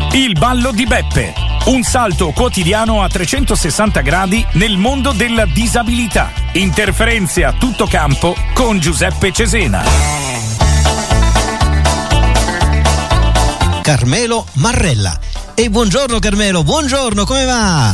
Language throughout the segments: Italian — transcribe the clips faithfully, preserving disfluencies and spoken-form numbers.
Il ballo di Beppe, un salto quotidiano a trecentosessanta gradi nel mondo della disabilità. Interferenze a tutto campo con Giuseppe Cesena. Carmelo Marrella. E buongiorno Carmelo, buongiorno, come va?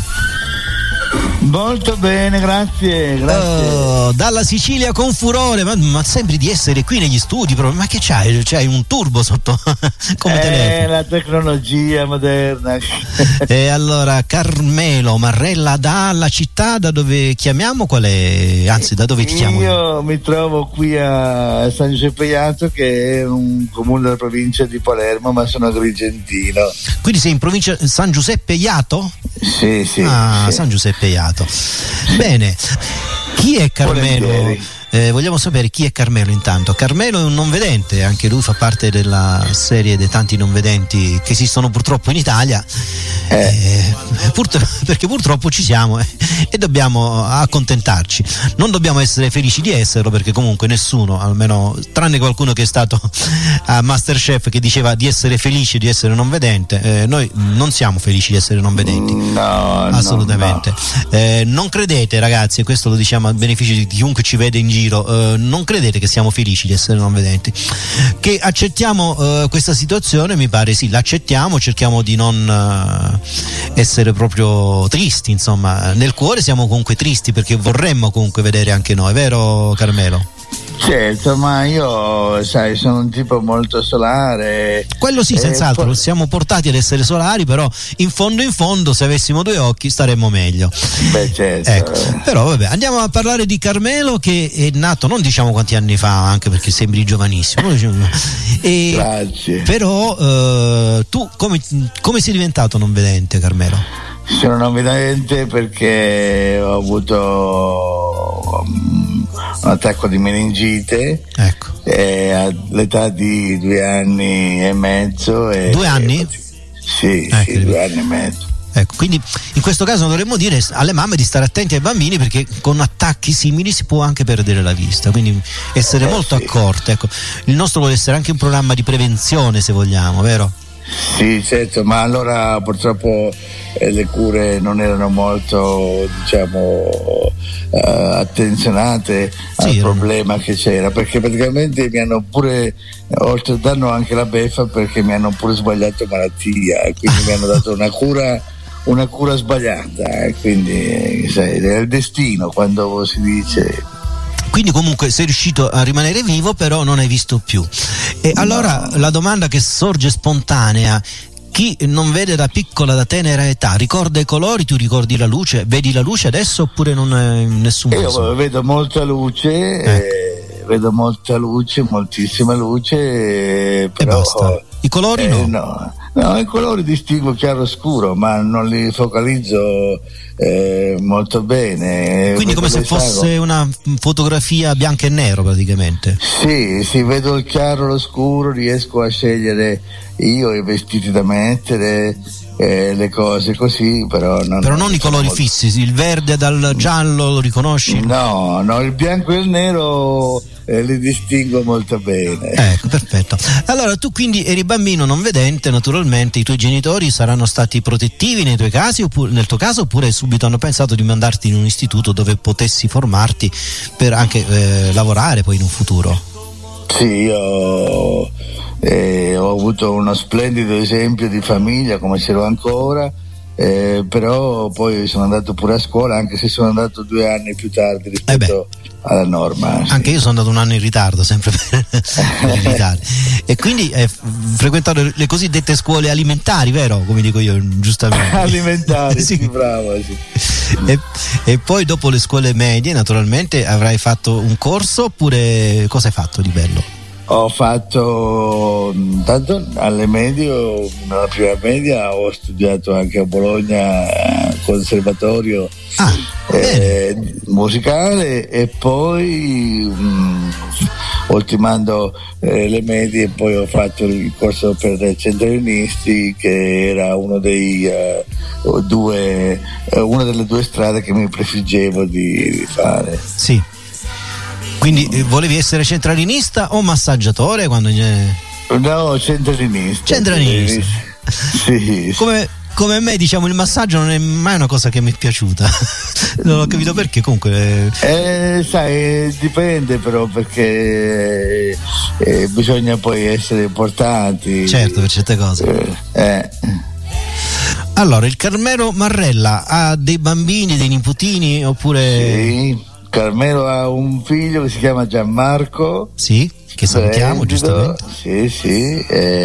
Molto bene, grazie, grazie. Oh, dalla Sicilia con furore, ma, ma sembri di essere qui negli studi proprio. Ma che c'hai? C'hai un turbo sotto come eh, telefono? La tecnologia moderna. E allora Carmelo Marrella, dalla città da dove chiamiamo, qual è? Anzi, da dove ti chiamo? Io mi trovo qui a San Giuseppe Jato, che è un comune della provincia di Palermo, ma sono agrigentino. Quindi sei in provincia San Giuseppe Jato? Sì, sì. Ah, sì. San Giuseppe Jato. Bene, chi è Carmelo? Eh, vogliamo sapere chi è Carmelo intanto. Carmelo è un non vedente, anche lui fa parte della serie dei tanti non vedenti che esistono purtroppo in Italia, eh. Eh, purtro- perché purtroppo ci siamo eh, e dobbiamo accontentarci. Non dobbiamo essere felici di esserlo, perché comunque nessuno, almeno tranne qualcuno che è stato a Masterchef, che diceva di essere felice di essere non vedente, eh, noi non siamo felici di essere non vedenti. No, assolutamente. No, no. Eh, non credete, ragazzi, e questo lo diciamo a beneficio di chiunque ci vede in giro, Uh, non credete che siamo felici di essere non vedenti, che accettiamo uh, questa situazione. Mi pare sì, l'accettiamo, cerchiamo di non uh, essere proprio tristi, insomma nel cuore siamo comunque tristi, perché vorremmo comunque vedere anche noi, vero Carmelo? Certo, ma io, sai, sono un tipo molto solare. Quello sì, senz'altro, eh, poi... siamo portati ad essere solari, però in fondo in fondo, se avessimo due occhi staremmo meglio. Beh, certo. Ecco. Però vabbè, andiamo a parlare di Carmelo, che è nato, non diciamo quanti anni fa, anche perché sembri giovanissimo. E, grazie. Però eh, tu come, come sei diventato non vedente, Carmelo? Sono non vedente perché ho avuto um, un attacco di meningite, ecco. eh, all'età di due anni e mezzo. E, due anni? E, sì, ecco. sì, due anni e mezzo. Ecco, quindi in questo caso dovremmo dire alle mamme di stare attenti ai bambini, perché con attacchi simili si può anche perdere la vista, quindi essere eh, molto sì. accorte. Ecco, il nostro vuole essere anche un programma di prevenzione, se vogliamo, vero? Sì, certo, ma allora purtroppo eh, le cure non erano molto, diciamo, uh, attenzionate al sì, problema che c'era, perché praticamente mi hanno pure, oltre a danno anche la beffa, perché mi hanno pure sbagliato malattia, e quindi mi hanno dato una cura una cura sbagliata, eh, quindi sai, è il destino quando si dice. Quindi comunque sei riuscito a rimanere vivo, però non hai visto più. E no. Allora la domanda che sorge spontanea: chi non vede da piccola, da tenera età, ricorda i colori? Tu ricordi la luce? Vedi la luce adesso oppure non è nessun caso? Io vedo molta luce, ecco. eh, vedo molta luce, moltissima luce, eh, però e basta. I colori eh, no. no. No, i colori distingo chiaro scuro, ma non li focalizzo eh, molto bene. Quindi come se fosse una fotografia bianco e nero praticamente. Sì, sì, vedo il chiaro, lo scuro, riesco a scegliere io i vestiti da mettere, eh, le cose così, però non, però non i colori molto... fissi, il verde dal giallo lo riconosci? No, no, il bianco e il nero eh, li distingo molto bene. Ecco, perfetto. Allora tu quindi eri bambino non vedente, naturalmente i tuoi genitori saranno stati protettivi nei tuoi casi, oppure, nel tuo caso, oppure subito hanno pensato di mandarti in un istituto dove potessi formarti per anche eh, lavorare poi in un futuro? Sì, io eh, ho avuto uno splendido esempio di famiglia, come ce l'ho ancora. Eh, però poi sono andato pure a scuola, anche se sono andato due anni più tardi rispetto eh alla norma. Sì. Anche io sono andato un anno in ritardo, sempre per, per evitare. E quindi hai frequentato le cosiddette scuole alimentari, vero? Come dico io, giustamente. Alimentari, sì, sì, bravo. Sì. E, e poi dopo le scuole medie, naturalmente, avrai fatto un corso, oppure cosa hai fatto di bello? Ho fatto tanto alle medie, nella prima media ho studiato anche a Bologna conservatorio ah, eh, musicale, e poi mh, ultimando eh, le medie poi ho fatto il corso per centralinisti, che era uno dei uh, due uh, una delle due strade che mi prefiggevo di, di fare. Sì. Quindi eh, volevi essere centralinista o massaggiatore quando... No, centralinista. Centralinista. Sì. Come, come me, diciamo, il massaggio non è mai una cosa che mi è piaciuta. Non ho capito perché, comunque. Eh, sai, dipende però, perché eh, bisogna poi essere importanti. Certo, per certe cose. Eh. eh. Allora, il Carmelo Marrella ha dei bambini, dei nipotini, oppure... Sì, Carmelo ha un figlio che si chiama Gianmarco. Sì, che salutiamo, giustamente. Sì, sì,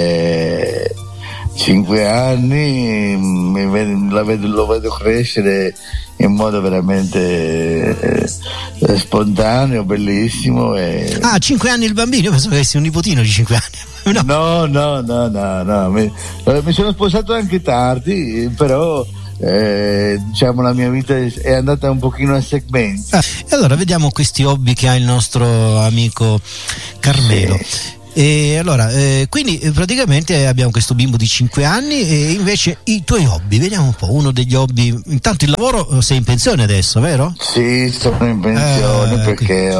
eh, cinque anni, mi vedo, la vedo, lo vedo crescere in modo veramente eh, spontaneo, bellissimo. E... Ah, cinque anni il bambino? Io penso che avessi un nipotino di cinque anni. No, no, no, no, no, no. Mi, mi sono sposato anche tardi, però eh, diciamo la mia vita è andata un pochino a segmenti. Ah, e allora vediamo questi hobby che ha il nostro amico Carmelo. Sì. E allora, eh, quindi eh, praticamente abbiamo questo bimbo di cinque anni, e invece i tuoi hobby, vediamo un po', uno degli hobby, intanto il lavoro, sei in pensione adesso, vero? Sì, sono in pensione eh, perché quindi...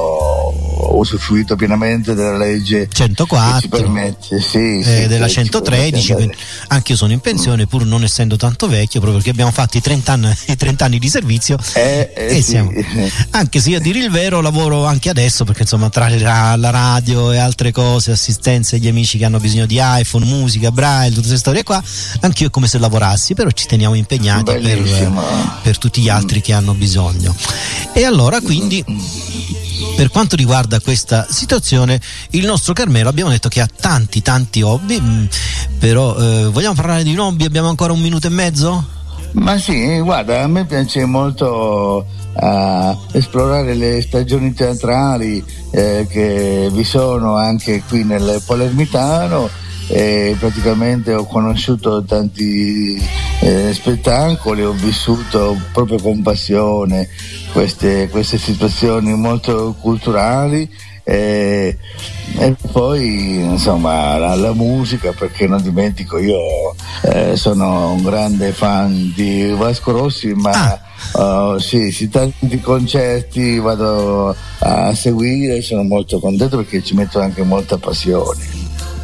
ho usufruito pienamente della legge centoquattro, che ci permette, sì, eh, sì, della centotredici, quindi anche io sono in pensione, pur non essendo tanto vecchio, proprio perché abbiamo fatto i trenta anni, i trenta anni di servizio, eh, eh, e sì. siamo, anche se io a dire il vero lavoro anche adesso, perché insomma tra la, la radio e altre cose, assistenza agli amici che hanno bisogno di iPhone, musica, braille, tutte queste storie qua, anche io è come se lavorassi, però ci teniamo impegnati per, per tutti gli altri che hanno bisogno. E allora quindi, per quanto riguarda questa situazione, il nostro Carmelo abbiamo detto che ha tanti tanti hobby, però eh, vogliamo parlare di un hobby? Abbiamo ancora un minuto e mezzo? Ma sì, guarda, a me piace molto uh, esplorare le stagioni teatrali eh, che vi sono anche qui nel Palermitano, e praticamente ho conosciuto tanti eh, spettacoli, ho vissuto proprio con passione queste, queste situazioni molto culturali. E, e poi insomma la, la musica, perché non dimentico, io eh, sono un grande fan di Vasco Rossi, ma ah. uh, sì, sì, tanti concerti vado a seguire, sono molto contento perché ci metto anche molta passione.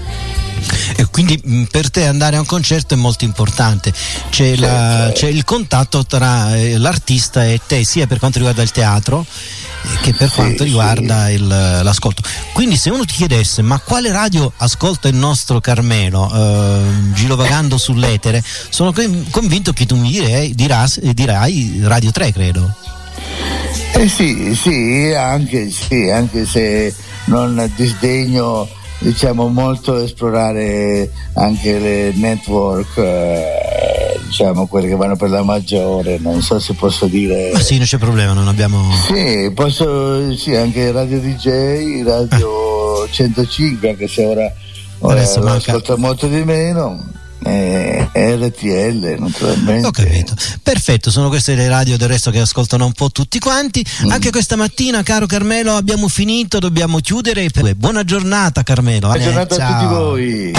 E quindi per te andare a un concerto è molto importante, c'è, sì, la, c'è il contatto tra l'artista e te, sia per quanto riguarda il teatro che per sì, quanto riguarda sì. il, l'ascolto. Quindi se uno ti chiedesse ma quale radio ascolta il nostro Carmelo eh, girovagando sull'etere, sono convinto che tu mi direi, diras, dirai Radio tre, credo. Eh sì, sì, anche, sì, anche se non disdegno, diciamo, molto esplorare anche le network, eh, diciamo quelle che vanno per la maggiore, non so se posso dire. Ma sì, non c'è problema, non abbiamo. Sì, posso, sì, anche Radio D J, Radio eh. centocinque, anche se ora, ora lo ascolta molto di meno. Eh, R T L naturalmente. Ho capito, perfetto, sono queste le radio del resto che ascoltano un po' tutti quanti. mm. Anche questa mattina, caro Carmelo, abbiamo finito, dobbiamo chiudere. Buona giornata, Carmelo. Buona giornata eh, a tutti voi.